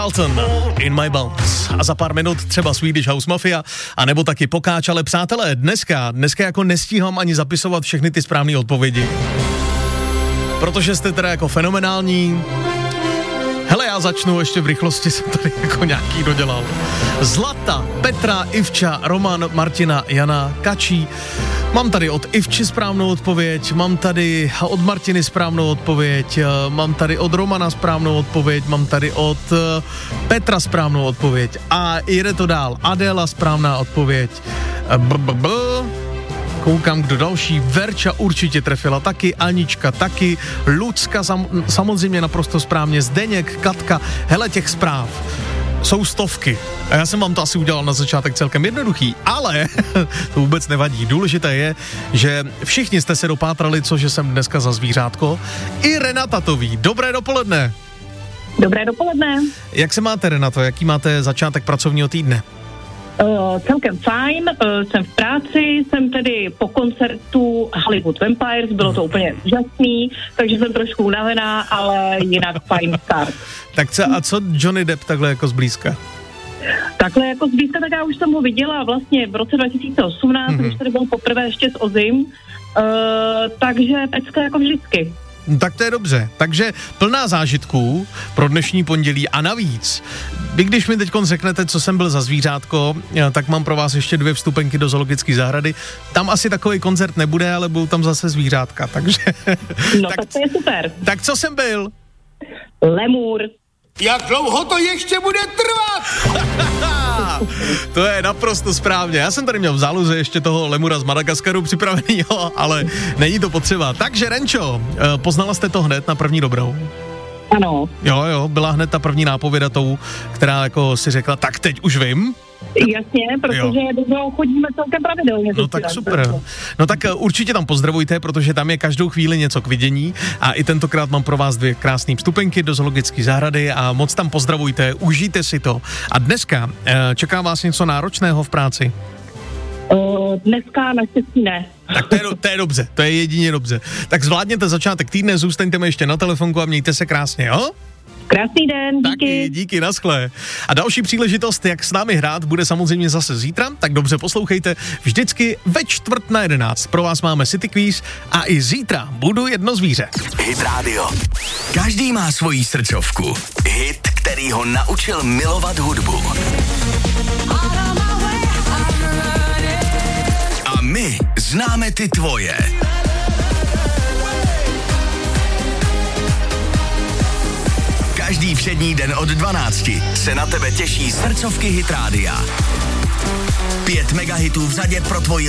Alton, In My Bones. A za pár minut třeba Swedish House Mafia, anebo taky Pokáč, ale přátelé, dneska jako nestíhám ani zapisovat všechny ty správné odpovědi. Protože jste teda jako fenomenální. Hele, já začnu, ještě v rychlosti jsem tady jako nějaký dodělal. Zlata, Petra, Ivča, Roman, Martina, Jana, Kačí. Mám tady od Ivči správnou odpověď, mám tady od Martiny správnou odpověď, mám tady od Romana správnou odpověď, mám tady od Petra správnou odpověď a jde to dál. Adéla správná odpověď. Koukám, kdo další. Verča určitě trefila taky, Anička taky, Lucka samozřejmě naprosto správně, Zdeněk, Katka. Hele, těch zpráv jsou stovky. A já jsem vám to asi udělal na začátek celkem jednoduchý, ale to vůbec nevadí. Důležité je, že všichni jste se dopátrali, cože jsem dneska za zvířátko. I Renata to ví. Dobré dopoledne. Dobré dopoledne. Jak se máte, Renato? Jaký máte začátek pracovního týdne? Celkem fajn, jsem v práci, jsem tedy po koncertu Hollywood Vampires, bylo to úplně úžasný, takže jsem trošku unavená, ale jinak fajn start. Tak a co Johnny Depp takhle jako zblízka? Takhle jako zblízka, tak já už jsem ho viděla vlastně v roce 2018, když tady byl poprvé ještě s Ozim, takže pecka jako vždycky. Tak to je dobře. Takže plná zážitků pro dnešní pondělí a navíc. Vy když mi teď řeknete, co jsem byl za zvířátko, tak mám pro vás ještě 2 vstupenky do zoologické zahrady. Tam asi takový koncert nebude, ale budou tam zase zvířátka, takže... No tak to je super. Tak co jsem byl? Lemur. Jak dlouho to ještě bude trvat? To je naprosto správně. Já jsem tady měl v záloze ještě toho lemura z Madagaskaru připravenýho, ale není to potřeba. Takže Renčo, poznala jste to hned na první dobrou? Ano. Jo, byla hned ta první nápověda tou, která jako si řekla, tak teď už vím. Jasně, protože do toho chodíme celkem pravidelně. No tak super. No tak určitě tam pozdravujte, protože tam je každou chvíli něco k vidění a i tentokrát mám pro vás 2 krásné vstupenky do zoologické zahrady a moc tam pozdravujte, užijte si to. A dneska čeká vás něco náročného v práci? Dneska naštěstí ne. Tak to je dobře, to je jedině dobře. Tak zvládněte začátek týdne, zůstaňte mi ještě na telefonu a mějte se krásně, jo? Krásný den, díky. Díky, naschle. A další příležitost, jak s námi hrát, bude samozřejmě zase zítra, tak dobře poslouchejte. Vždycky ve 10:45. Pro vás máme City Quiz a i zítra budu jedno zvíře. Hit Radio. Každý má svoji srdcovku. Hit, který ho naučil milovat hudbu. A my známe ty tvoje. Každý všední den od 12 se na tebe těší srdcovky Hit Rádia. 5 megahitů v řadě pro tvoji